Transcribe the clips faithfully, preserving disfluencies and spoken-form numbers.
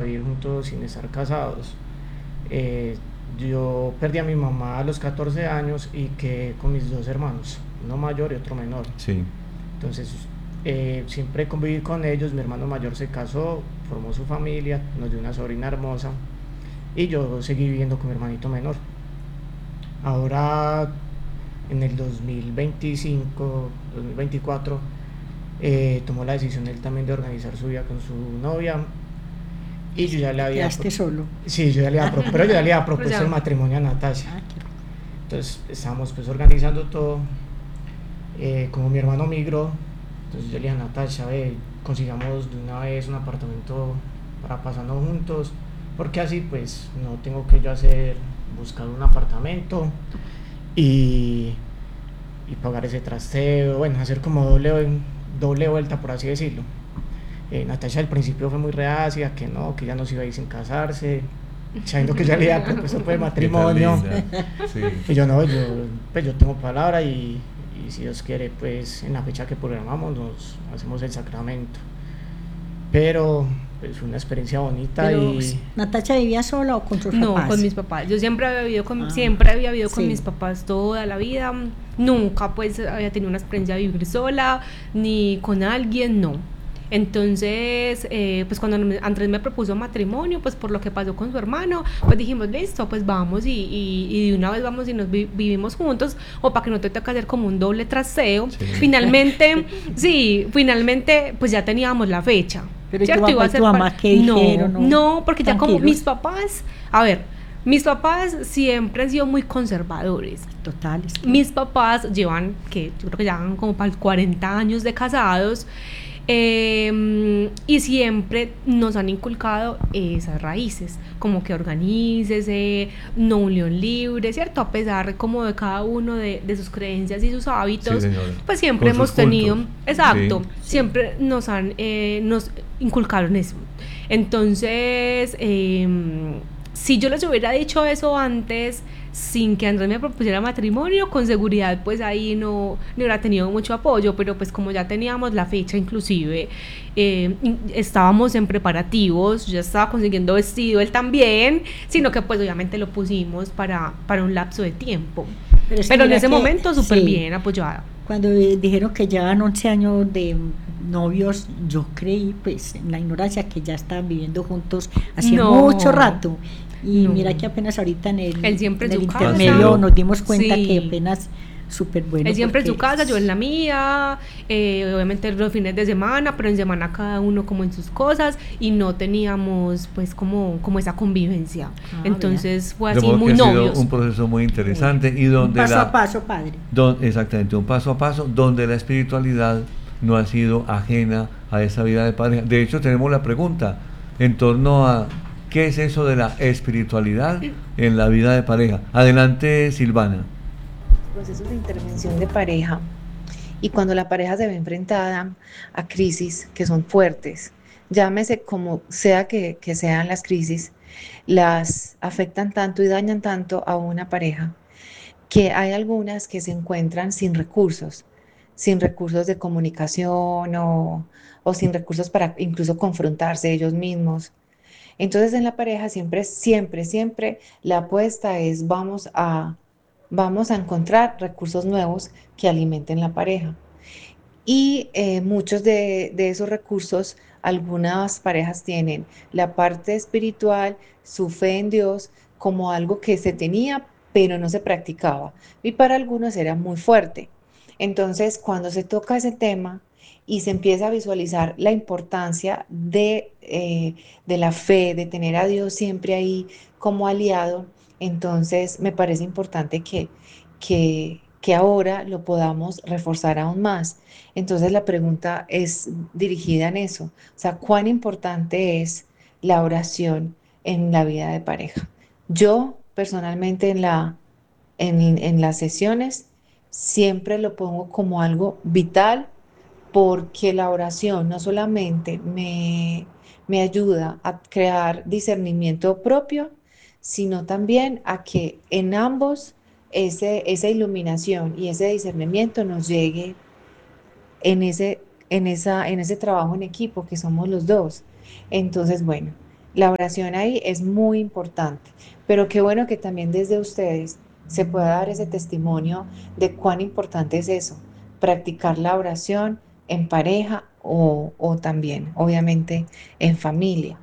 vivir juntos sin estar casados. Eh, yo perdí a mi mamá a los catorce años y quedé con mis dos hermanos, uno mayor y otro menor. Sí. Entonces, eh, siempre conviví con ellos. Mi hermano mayor se casó, formó su familia, nos dio una sobrina hermosa y yo seguí viviendo con mi hermanito menor. Ahora, en el dos mil veinticinco, dos mil veinticuatro, eh, tomó la decisión él también de organizar su vida con su novia y yo ya le había... ¿Quedaste solo? Sí, yo ya le había, pro- pero yo ya le había Pues propuesto ya. el matrimonio a Natasha. Ah, qué- Entonces estábamos pues organizando todo. Eh, como mi hermano migró, entonces yo le dije a Natasha, ve, consigamos de una vez un apartamento para pasarnos juntos, porque así pues no tengo que yo hacer, buscar un apartamento y, y pagar ese trasteo, bueno, hacer como doble, doble vuelta, por así decirlo. Eh, Natasha al principio fue muy reacia, que no, que ya no se iba a ir sin casarse, sabiendo que ya le había propuesto por el Qué tan matrimonio. linda. Sí. Y yo no, yo, pues yo tengo palabra y, y si Dios quiere, pues en la fecha que programamos nos hacemos el sacramento. Pero pues fue una experiencia bonita. Pero, y ¿Natacha vivía sola o con sus No, papás? con mis papás. Yo siempre había vivido con, Ah, siempre había vivido con sí. mis papás toda la vida. Nunca pues había tenido una experiencia de vivir sola, ni con alguien, no. Entonces, eh, pues cuando me- Andrés me propuso matrimonio, pues por lo que pasó con su hermano, pues dijimos, listo, pues vamos y, y, y de una vez vamos y nos vi- vivimos juntos, o para que no te toque hacer como un doble traseo. Sí. Finalmente, sí, finalmente, pues ya teníamos la fecha. Pero ¿cierto? tu Iba a papá y ser tu para- mamá, ¿qué no, dijeron? No, no, porque ya como tranquilos. mis papás, a ver, mis papás siempre han sido muy conservadores. Total. es que- Mis papás llevan, que yo creo que ya van como para cuarenta años de casados, eh, y siempre nos han inculcado esas raíces, como que organícese, no unión libre, ¿cierto? A pesar como de cada uno de, de sus creencias y sus hábitos, Sí, señora. pues siempre Con hemos sus tenido, cultos. exacto, Sí. siempre nos han, eh, nos inculcaron eso. Entonces, eh, si yo les hubiera dicho eso antes, sin que Andrés me propusiera matrimonio, con seguridad pues ahí no, no hubiera tenido mucho apoyo, pero pues como ya teníamos la fecha inclusive, eh, in- estábamos en preparativos, yo ya estaba consiguiendo vestido, él también, sino que pues obviamente lo pusimos para, para un lapso de tiempo. Pero es que Pero en mira ese que- momento súper sí. bien apoyada. Cuando eh, dijeron que llevan once años de novios, yo creí, pues, en la ignorancia que ya estaban viviendo juntos hacía No. mucho rato. Y No. mira que apenas ahorita en el, Él siempre en en el su casa. intermedio nos dimos cuenta Sí. que apenas súper bueno. Él siempre en su porque- casa, yo en la mía, eh, obviamente los fines de semana, pero en semana cada uno como en sus cosas y no teníamos pues como, como esa convivencia. Ah, Entonces fue De así modo muy que ha sido novios. un proceso muy interesante y Un donde paso la, a paso, padre. don- exactamente, un paso a paso, donde la espiritualidad no ha sido ajena a esa vida de pareja. De hecho, tenemos la pregunta en torno a qué es eso de la espiritualidad en la vida de pareja. Adelante, Silvana. Procesos de intervención de pareja y cuando la pareja se ve enfrentada a crisis que son fuertes, llámese como sea que, que sean las crisis, las afectan tanto y dañan tanto a una pareja que hay algunas que se encuentran sin recursos, sin recursos de comunicación o, o sin recursos para incluso confrontarse ellos mismos. Entonces en la pareja siempre, siempre, siempre la apuesta es vamos a, vamos a encontrar recursos nuevos que alimenten la pareja. Y eh, muchos de, de esos recursos, algunas parejas tienen la parte espiritual, su fe en Dios, como algo que se tenía, pero no se practicaba. Y para algunos era muy fuerte. Entonces, cuando se toca ese tema y se empieza a visualizar la importancia de, eh, de la fe, de tener a Dios siempre ahí como aliado, entonces me parece importante que, que, que ahora lo podamos reforzar aún más. Entonces la pregunta es dirigida en eso, o sea, ¿cuán importante es la oración en la vida de pareja? Yo personalmente en la, en, en las sesiones siempre lo pongo como algo vital porque la oración no solamente me, me ayuda a crear discernimiento propio, sino también a que en ambos ese, esa iluminación y ese discernimiento nos llegue en ese, en esa, en ese trabajo en equipo que somos los dos. Entonces, bueno, La oración ahí es muy importante, pero qué bueno que también desde ustedes se pueda dar ese testimonio de cuán importante es eso, practicar la oración en pareja o, o también, obviamente, en familia.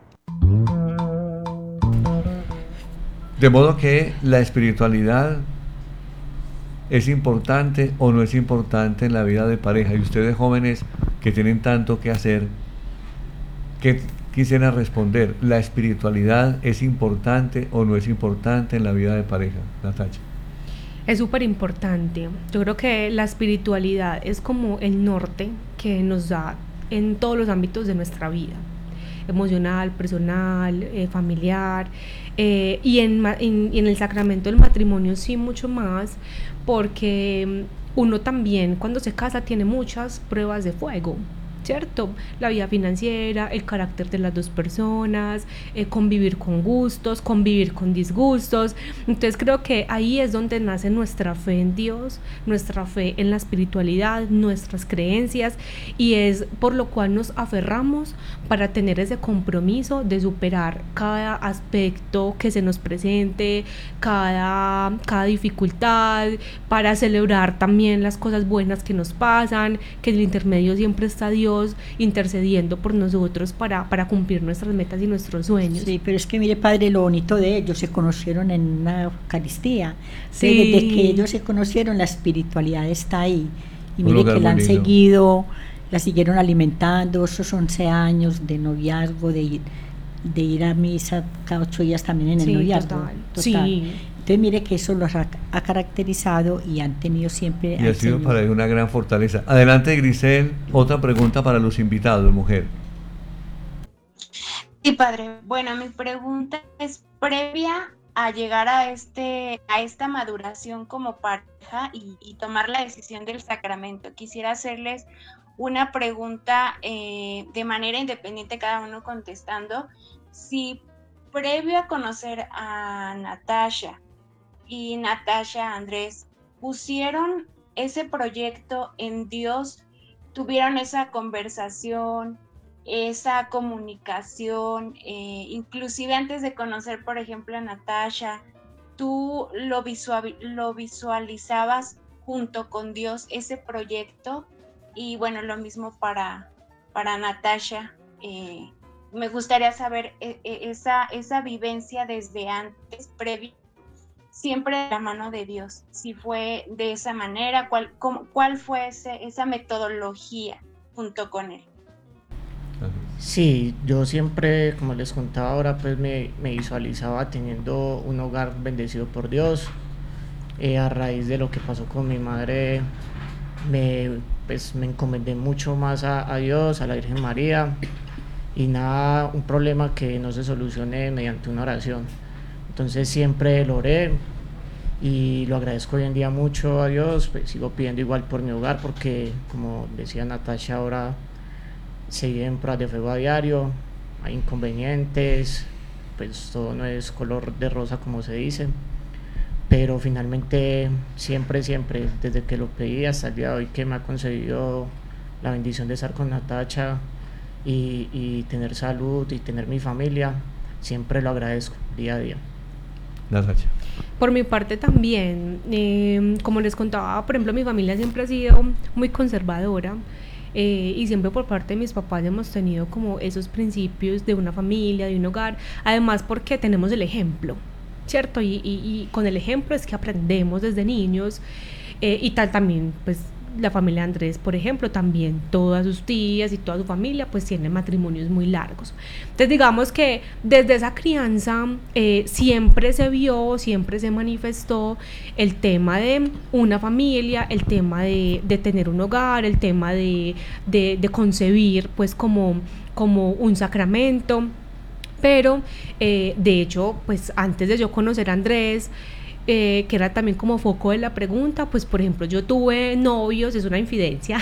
De modo que la espiritualidad es importante o no es importante en la vida de pareja. Y ustedes jóvenes que tienen tanto que hacer, ¿qué quisiera responder? ¿La espiritualidad es importante o no es importante en la vida de pareja, Natacha? Es súper importante. Yo creo que la espiritualidad es como el norte que nos da en todos los ámbitos de nuestra vida, emocional, personal, eh, familiar, eh, y en, en, en el sacramento del matrimonio sí mucho más, porque uno también cuando se casa tiene muchas pruebas de fuego, ¿cierto? La vida financiera, el carácter de las dos personas, eh, convivir con gustos, convivir con disgustos. Entonces creo que ahí es donde nace nuestra fe en Dios, nuestra fe en la espiritualidad, nuestras creencias, y es por lo cual nos aferramos para tener ese compromiso de superar cada aspecto que se nos presente, cada, cada dificultad, para celebrar también las cosas buenas que nos pasan, que en el intermedio siempre está Dios intercediendo por nosotros para, para cumplir nuestras metas y nuestros sueños. Sí, pero es que mire, padre, lo bonito de ellos, se conocieron en una Eucaristía. Sí. Desde que ellos se conocieron, la espiritualidad está ahí. Y mire que la han bonito. seguido, la siguieron alimentando, esos once años de noviazgo, de ir, de ir a misa cada ocho días también en el Sí, noviazgo. total. Total. Sí. Entonces mire que eso los ha, ha caracterizado y han tenido siempre Y al ha sido Señor. para ellos una gran fortaleza. Adelante, Grisel, otra pregunta para los invitados, mujer. Sí, padre. Bueno, mi pregunta es previa a llegar a este a esta maduración como pareja y, y tomar la decisión del sacramento. Quisiera hacerles una pregunta eh, de manera independiente, cada uno contestando. Si previo a conocer a Natasha y Natasha Andrés pusieron ese proyecto en Dios, tuvieron esa conversación, esa comunicación, eh, inclusive antes de conocer, por ejemplo, a Natasha, tú lo, visual, lo visualizabas junto con Dios ese proyecto. Y bueno, lo mismo para, para Natasha. Eh, me gustaría saber eh, esa, esa vivencia desde antes, previo, siempre de la mano de Dios, si fue de esa manera, cuál, cómo, cuál fue ese, esa metodología junto con él. Sí, yo siempre, como les contaba ahora, pues me, me visualizaba teniendo un hogar bendecido por Dios. Eh, a raíz de lo que pasó con mi madre, me, pues, me encomendé mucho más a, a Dios, a la Virgen María, y nada, un problema que no se solucione mediante una oración. Entonces siempre lo oré y lo agradezco hoy en día mucho a Dios. Pues sigo pidiendo igual por mi hogar, porque como decía Natasha ahora, se viven pruebas de fuego a diario, hay inconvenientes, pues todo no es color de rosa como se dice, pero finalmente siempre, siempre, desde que lo pedí hasta el día de hoy que me ha concedido la bendición de estar con Natasha y, y tener salud y tener mi familia, siempre lo agradezco día a día. Natasha. Por mi parte también, eh, como les contaba, por ejemplo, mi familia siempre ha sido muy conservadora. Eh, y siempre por parte de mis papás hemos tenido como esos principios de una familia, de un hogar, además porque tenemos el ejemplo, ¿cierto? Y, y, y con el ejemplo es que aprendemos desde niños, eh, y tal también, pues la familia Andrés, por ejemplo, también todas sus tías y toda su familia pues tienen matrimonios muy largos. Entonces digamos que desde esa crianza eh, siempre se vio, siempre se manifestó el tema de una familia, el tema de, de tener un hogar, el tema de, de, de concebir pues como, como un sacramento. Pero eh, de hecho pues antes de yo conocer a Andrés, Eh, que era también como foco de la pregunta, pues por ejemplo yo tuve novios, es una infidencia,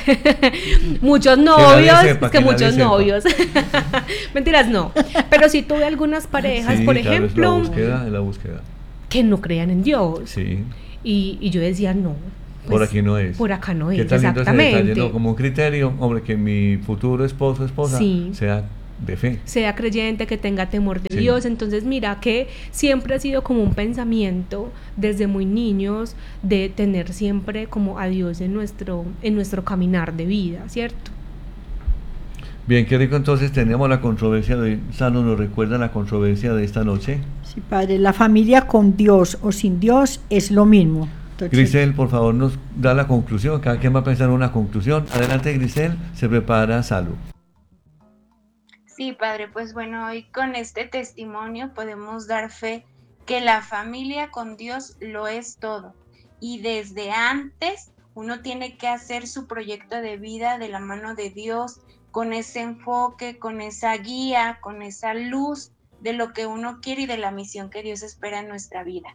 muchos novios, sepa, es que, que muchos sepa. novios, mentiras no, pero sí tuve algunas parejas, Sí, por claro, ejemplo, es la búsqueda, es la búsqueda. que no creían en Dios, Sí. y, y yo decía no, pues, Por aquí no es. por acá no ¿Qué es, tal lindo ese exactamente. detalle, no? Como un criterio, hombre, que mi futuro esposo o esposa Sí. sea de fe. Sea creyente, que tenga temor de Sí. Dios. Entonces mira que siempre ha sido como un pensamiento desde muy niños de tener siempre como a Dios en nuestro, en nuestro caminar de vida, ¿cierto? Bien, qué rico, entonces tenemos la controversia de Sano, ¿nos recuerda la controversia de esta noche? Sí, padre, la familia con Dios o sin Dios es lo mismo. Entonces, Grisel, por favor, nos da la conclusión, cada quien va a pensar en una conclusión. Adelante, Grisel, se prepara Salo. Sí, padre, pues bueno, hoy con este testimonio podemos dar fe que la familia con Dios lo es todo. Y desde antes uno tiene que hacer su proyecto de vida de la mano de Dios, con ese enfoque, con esa guía, con esa luz de lo que uno quiere y de la misión que Dios espera en nuestra vida.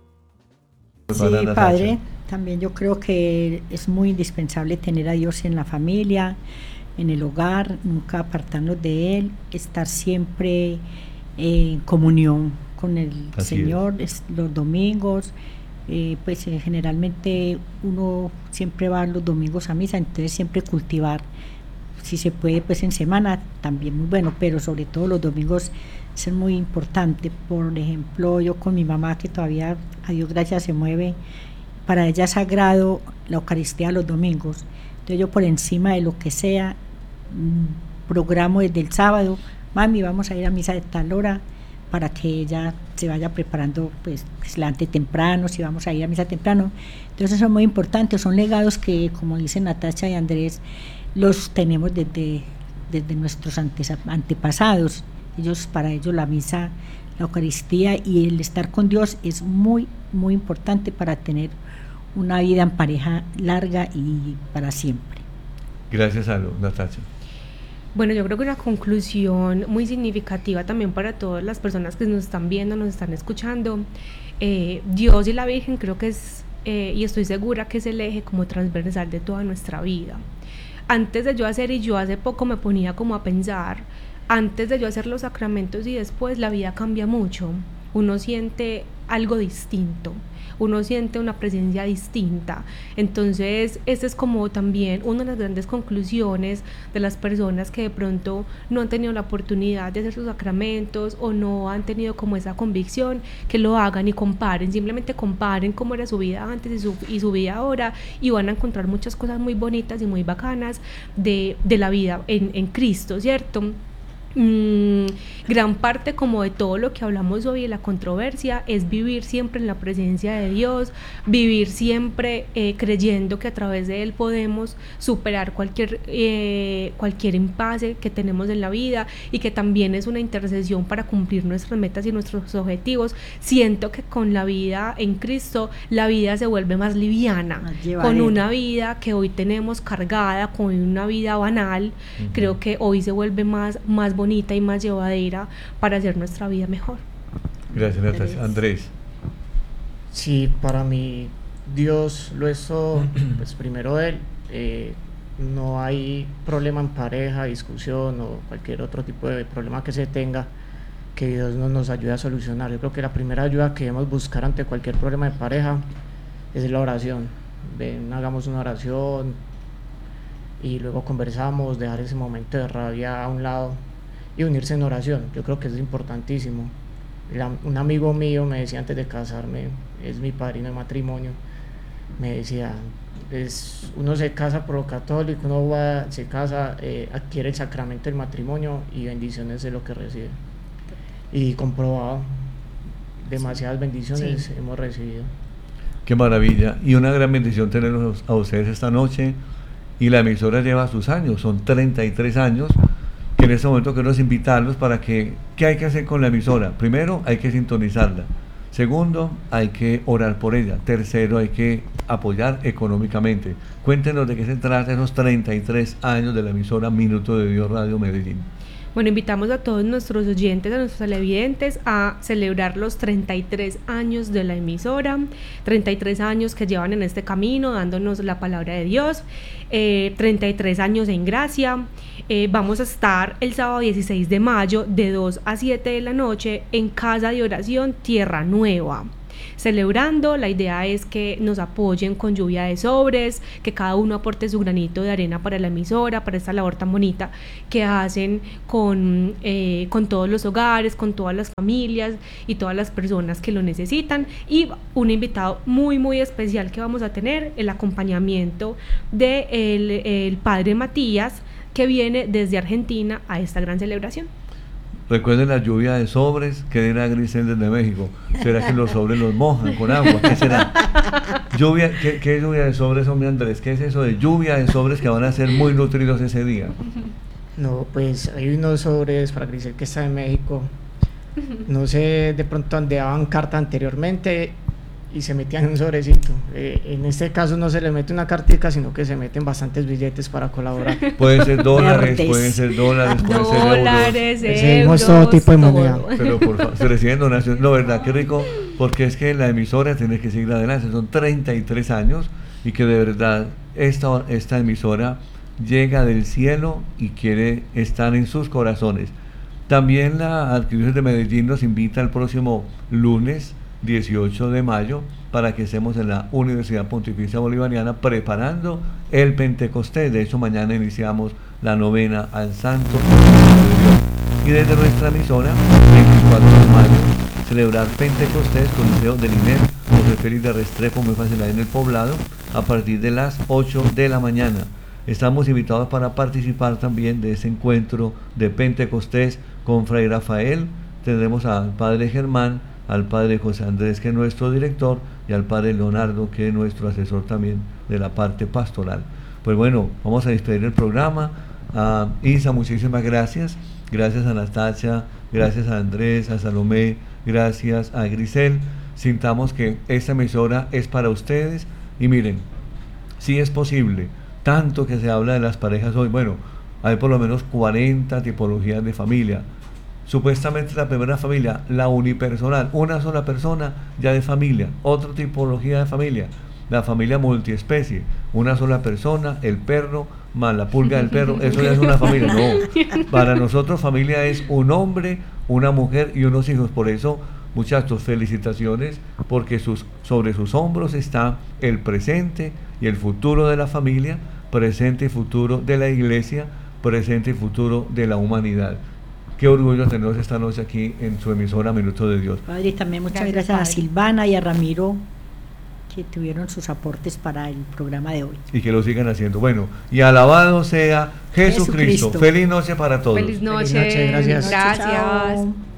sí, Preparada, padre, Sacha. también yo creo que es muy indispensable tener a Dios en la familia, en el hogar, nunca apartarnos de Él, estar siempre en comunión con el Así Señor es, los domingos. Eh, pues eh, generalmente uno siempre va los domingos a misa, entonces siempre cultivar, si se puede pues en semana también muy bueno, pero sobre todo los domingos es muy importante. Por ejemplo, yo con mi mamá, que todavía a Dios gracias se mueve, para ella es sagrado la Eucaristía los domingos, entonces yo por encima de lo que sea mmm, programo desde el sábado, mami, vamos a ir a misa de tal hora, para que ella se vaya preparando, pues que se levante temprano, si vamos a ir a misa temprano. Entonces eso es muy importante, son legados que, como dicen Natacha y Andrés, los tenemos desde, desde nuestros antes, antepasados. Ellos, para ellos la misa, la Eucaristía y el estar con Dios es muy, muy importante para tener una vida en pareja larga y para siempre. Gracias, Salo, Natacha. Bueno, yo creo que una conclusión muy significativa también para todas las personas que nos están viendo, nos están escuchando, eh, Dios y la Virgen creo que es, eh, y estoy segura que es el eje como transversal de toda nuestra vida. Antes de yo hacer, y yo hace poco me ponía como a pensar, antes de yo hacer los sacramentos y después, la vida cambia mucho, uno siente algo distinto, uno siente una presencia distinta. Entonces esta es como también una de las grandes conclusiones de las personas que de pronto no han tenido la oportunidad de hacer sus sacramentos o no han tenido como esa convicción, que lo hagan y comparen, simplemente comparen cómo era su vida antes y su, y su vida ahora, y van a encontrar muchas cosas muy bonitas y muy bacanas de, de la vida en, en Cristo, ¿cierto? Mm, gran parte como de todo lo que hablamos hoy de la controversia es vivir siempre en la presencia de Dios, vivir siempre eh, creyendo que a través de Él podemos superar cualquier eh, cualquier impasse que tenemos en la vida, y que también es una intercesión para cumplir nuestras metas y nuestros objetivos. Siento que con la vida en Cristo la vida se vuelve más liviana, Más con llevadera. una vida que hoy tenemos cargada, con una vida banal. Uh-huh. Creo que hoy se vuelve más, más bonita bonita y más llevadera para hacer nuestra vida mejor. Gracias, Natacha. Andrés. Sí, para mí Dios lo es todo. Pues primero Él, eh, no hay problema en pareja, discusión o cualquier otro tipo de problema que se tenga que Dios no nos ayude a solucionar. Yo creo que la primera ayuda que debemos buscar ante cualquier problema de pareja es la oración. Ven, hagamos una oración y luego conversamos, dejar ese momento de rabia a un lado y unirse en oración. Yo creo que eso es importantísimo. La, un amigo mío me decía antes de casarme, es mi padrino de matrimonio, me decía, es, uno se casa por lo católico, uno va, se casa, eh, adquiere el sacramento del matrimonio y bendiciones de lo que recibe. Y comprobado, demasiadas bendiciones sí. hemos recibido. Qué maravilla, y una gran bendición tenerlos a ustedes esta noche. Y la emisora lleva sus años, son treinta y tres años, que en este momento queremos invitarlos para que, ¿qué hay que hacer con la emisora? Primero, hay que sintonizarla. Segundo, hay que orar por ella. Tercero, hay que apoyar económicamente. Cuéntenos de qué se trata esos treinta y tres años de la emisora Minuto de Dios Radio Medellín. Bueno, invitamos a todos nuestros oyentes, a nuestros televidentes a celebrar los treinta y tres años de la emisora, treinta y tres años que llevan en este camino dándonos la palabra de Dios, eh, treinta y tres años en gracia. Eh, vamos a estar el sábado dieciséis de mayo de dos a siete de la noche en Casa de Oración Tierra Nueva. celebrando. La idea es que nos apoyen con lluvia de sobres, que cada uno aporte su granito de arena para la emisora, para esta labor tan bonita que hacen con, eh, con todos los hogares, con todas las familias y todas las personas que lo necesitan. Y un invitado muy muy especial que vamos a tener, el acompañamiento de el, el padre Matías, que viene desde Argentina a esta gran celebración. Recuerden la lluvia de sobres que dirá Grisel desde México. ¿Será que los sobres los mojan con agua? ¿Qué será? Lluvia, ¿qué, qué lluvia de sobres, hombre Andrés? ¿Qué es eso de lluvia de sobres que van a ser muy nutridos ese día? No, pues hay unos sobres para Grisel que está en México. No sé de pronto dónde daban carta anteriormente y se metían un sobrecito. Eh, en este caso no se le mete una cartica, sino que se meten bastantes billetes para colaborar. Pueden ser dólares, pueden ser dólares, pueden ser euros. Dólares, Recibimos todo tipo de moneda. Pero por favor, se reciben donaciones. No, verdad, qué rico, porque es que la emisora tiene que seguir adelante. Son treinta y tres años y que de verdad esta, esta emisora llega del cielo y quiere estar en sus corazones. También la Arquidiócesis de Medellín nos invita el próximo lunes dieciocho de mayo para que estemos en la Universidad Pontificia Bolivariana preparando el Pentecostés. De hecho, mañana iniciamos la novena al Santo de Dios. Y desde nuestra emisora, veinticuatro de mayo, celebrar Pentecostés con el Liceo del I N E P, José Félix de Restrepo, muy fácil, ahí en el Poblado, a partir de las ocho de la mañana. Estamos invitados para participar también de ese encuentro de Pentecostés con Fray Rafael. Tendremos al Padre Germán, al Padre José Andrés, que es nuestro director, y al Padre Leonardo, que es nuestro asesor también de la parte pastoral. Pues bueno, vamos a despedir el programa. Uh, Isa, muchísimas gracias. Gracias a Nastasia, gracias a Andrés, a Salomé, gracias a Grisel. Sintamos que esta emisora es para ustedes. Y miren, si es posible, tanto que se habla de las parejas hoy, bueno, hay por lo menos cuarenta tipologías de familia. Supuestamente la primera familia, la unipersonal, una sola persona ya de familia. Otra tipología de familia, la familia multiespecie, una sola persona, el perro más la pulga del perro, eso ya es una familia. No, para nosotros familia es un hombre, una mujer y unos hijos. Por eso, muchachos, felicitaciones, porque sus, sobre sus hombros está el presente y el futuro de la familia, presente y futuro de la iglesia, presente y futuro de la humanidad. Qué orgullo tenerlos esta noche aquí en su emisora Minuto de Dios. Padre, también muchas Gracias, gracias, padre. a Silvana y a Ramiro, que tuvieron sus aportes para el programa de hoy. Y que lo sigan haciendo. Bueno, y alabado sea Jesucristo. Jesucristo. Feliz noche para todos. Feliz noche. Feliz noche, gracias. Gracias. Chao.